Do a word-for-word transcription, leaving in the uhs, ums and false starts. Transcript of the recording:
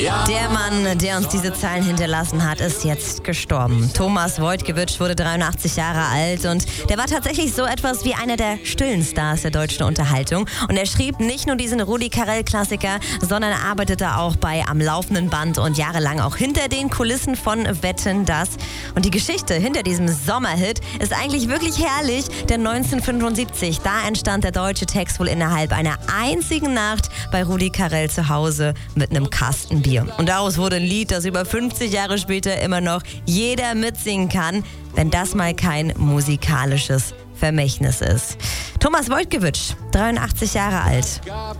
Der Mann, der uns diese Zeilen hinterlassen hat, ist jetzt gestorben. Thomas Wojtkiewicz wurde dreiundachtzig Jahre alt und der war tatsächlich so etwas wie einer der stillen Stars der deutschen Unterhaltung. Und er schrieb nicht nur diesen Rudi Carrell-Klassiker, sondern arbeitete auch bei Am laufenden Band und jahrelang auch hinter den Kulissen von Wetten, dass. Und die Geschichte hinter diesem Sommerhit ist eigentlich wirklich herrlich, denn neunzehnhundertfünfundsiebzig, da entstand der deutsche Text wohl innerhalb einer einzigen Nacht bei Rudi Carrell zu Hause mit einem Kasten Bier. Und daraus wurde ein Lied, das über fünfzig Jahre später immer noch jeder mitsingen kann, wenn das mal kein musikalisches Vermächtnis ist. Thomas Wojtkiewicz, dreiundachtzig Jahre alt.